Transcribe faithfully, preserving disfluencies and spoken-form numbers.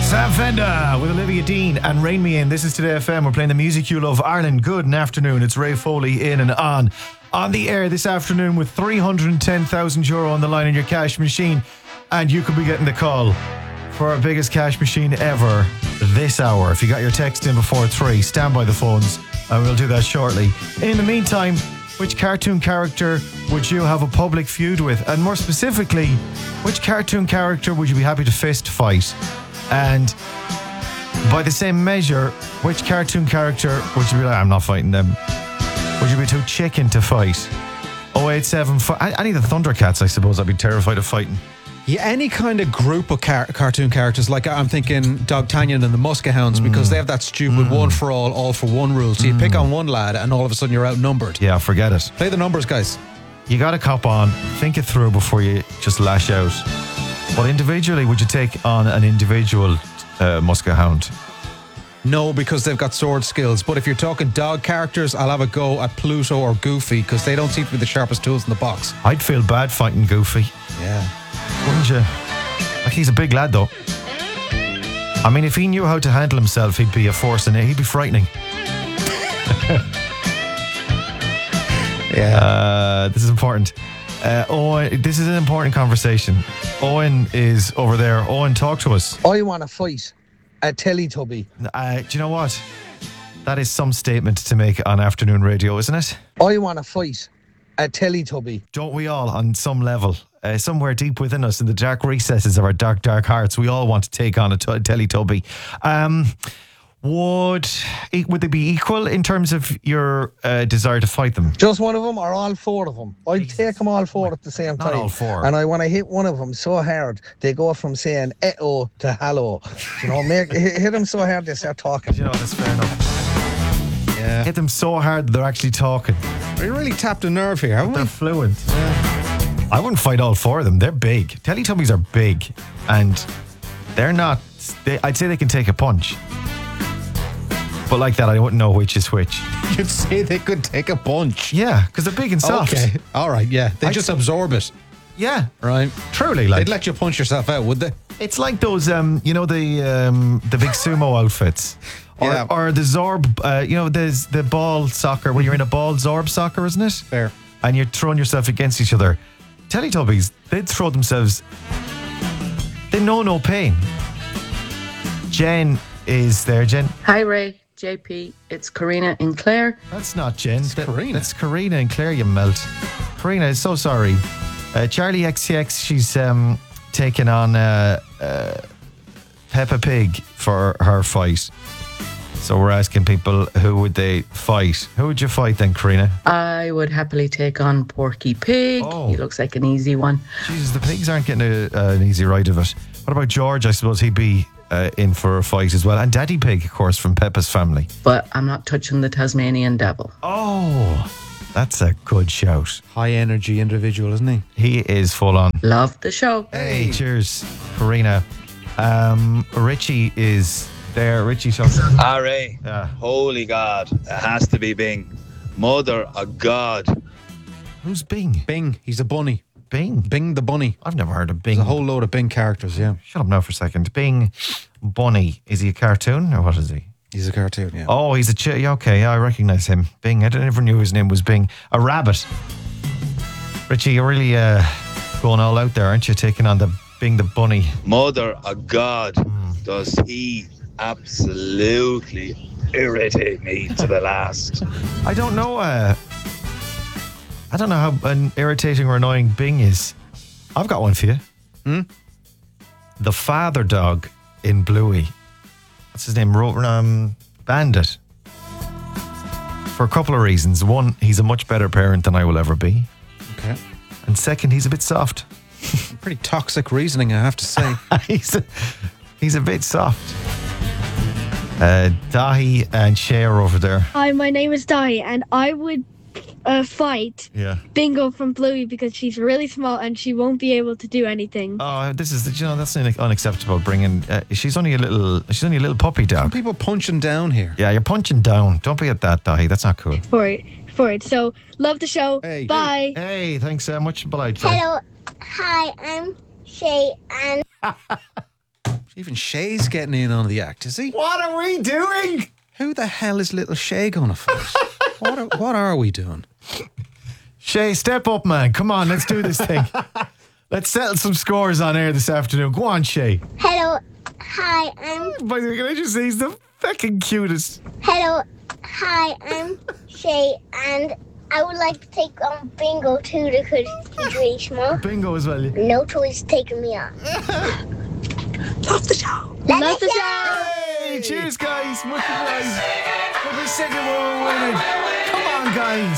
Sam Fender with Olivia Dean and Rain Me In. This is Today F M. We're playing the music you love. Ireland, good afternoon. It's Ray Foley in and on. On the air this afternoon with three hundred ten thousand euro on the line in your cash machine. And you could be getting the call for our biggest cash machine ever this hour. If you got your text in before three, stand by the phones and we'll do that shortly. In the meantime, which cartoon character would you have a public feud with? And more specifically, which cartoon character would you be happy to fist fight? And by the same measure, which cartoon character would you be like, I'm not fighting them? Would you be too chicken to fight? oh eight seven five Any of the Thundercats, I suppose, I'd be terrified of fighting. Yeah, any kind of group of car- cartoon characters, like I'm thinking Dogtanian and the Muskehounds, mm. because they have that stupid mm. one for all, all for one rule. So you mm. pick on one lad and all of a sudden you're outnumbered. Yeah, forget it. Play the numbers, guys. You got to cop on, think it through before you just lash out. But individually, would you take on an individual uh, Muskehound? No, because they've got sword skills. But if you're talking dog characters, I'll have a go at Pluto or Goofy because they don't seem to be the sharpest tools in the box. I'd feel bad fighting Goofy. Yeah. Wouldn't you? Like, he's a big lad, though. I mean, if he knew how to handle himself, he'd be a force in it. He'd be frightening. yeah. Uh, this is important. Uh, Owen, this is an important conversation. Owen is over there. Owen, talk to us. I want to fight a Teletubby. Uh, do you know what? That is some statement to make on afternoon radio, isn't it? I want to fight a Teletubby. Don't we all, on some level? Uh, somewhere deep within us, in the dark recesses of our dark, dark hearts, we all want to take on a t- Teletubby. Um... Would would they be equal in terms of your uh, desire to fight them? Just one of them or all four of them? I'd Jesus. take them all four at the same Not time. all four. And I want to hit one of them so hard, they go from saying eh-oh to hello. You know, make, hit, hit them so hard they start talking. You know, that's fair enough. Yeah. Hit them so hard they're actually talking. We really tapped a nerve here, haven't we? They're fluent. Yeah. I wouldn't fight all four of them. They're big. Teletubbies are big. And they're not... They, I'd say they can take a punch. But like that, I wouldn't know which is which. You'd say they could take a punch. Yeah, because they're big and soft. Okay, all right, yeah. They I just t- absorb it. Yeah. Right. Truly, like. They'd let you punch yourself out, would they? It's like those, um, you know, the um, the big sumo outfits. Or, yeah. or the Zorb, uh, you know, there's the ball soccer, where you're in a ball Zorb soccer, isn't it? Fair. And you're throwing yourself against each other. Teletubbies, they'd throw themselves. They know no pain. Jen is there. Jen. Hi, Ray. J P, it's Karina in Clare. That's not Jen. It's that, Karina. That's Karina in Clare, you melt. Karina is so sorry. Uh, Charlie X C X, she's um, taken on uh, uh, Peppa Pig for her fight. So we're asking people, who would they fight? Who would you fight then, Karina? I would happily take on Porky Pig. Oh. He looks like an easy one. Jesus, the pigs aren't getting a, uh, an easy ride of it. What about George? I suppose he'd be uh, in for a fight as well. And Daddy Pig, of course, from Peppa's family. But I'm not touching the Tasmanian devil. Oh, that's a good shout. High energy individual, isn't he? He is full on. Love the show. Hey, cheers, Karina. Um, Richie is there. Richie, talk. Ah, Ray. Yeah. Holy God. It has to be Bing. Mother of God. Who's Bing? Bing. He's a bunny. Bing? Bing the bunny. I've never heard of Bing. There's a whole load of Bing characters, yeah. Shut up now for a second. Bing Bunny. Is he a cartoon or what is he? He's a cartoon, yeah. Oh, he's a... Ch- yeah, okay, I recognise him. Bing. I never knew his name was Bing. A rabbit. Richie, you're really uh, going all out there, aren't you? Taking on the Bing the Bunny. Mother of God. Mm. Does he absolutely irritate me to the last. I don't know... Uh, I don't know how an irritating or annoying Bing is. I've got one for you. Hmm? The father dog in Bluey. What's his name? Um, Bandit. For a couple of reasons. One, he's a much better parent than I will ever be. Okay. And second, he's a bit soft. Pretty toxic reasoning, I have to say. he's, a, he's a bit soft. Uh, Dahi and Shay are over there. Hi, my name is Dahi, and I would uh, fight yeah. Bingo from Bluey because she's really small and she won't be able to do anything. Oh, this is, you know, that's unacceptable. Bringing, uh, she's only a little, she's only a little puppy dog. Some people punching down here. Yeah, you're punching down. Don't be at that, Dahi. That's not cool. For it, for it. So love the show. Hey. Bye. Hey, thanks so much. Bye. Hello, hi, I'm Shay, and Even Shay's getting in on the act, is he? What are we doing? Who the hell is little Shay going to fight? what, are, what are we doing? Shay, step up, man. Come on, let's do this thing. Let's settle some scores on air this afternoon. Go on, Shay. Hello. Hi, I'm. By the way, can I just say he's the fucking cutest. Hello. Hi, I'm Shay, and I would like to take on Bingo too because he's really small. Bingo as well. No toys taking me on. Love the show. Love, Love the the show. Hey, cheers, guys. Much obliged. We'll be second when we're winning. Come on, guys.